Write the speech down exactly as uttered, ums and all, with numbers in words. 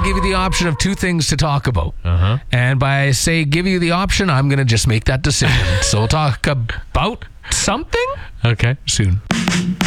give you the option of two things to talk about. Uh-huh. And by say give you the option, I'm going to just make that decision. So we'll talk about something Okay. soon.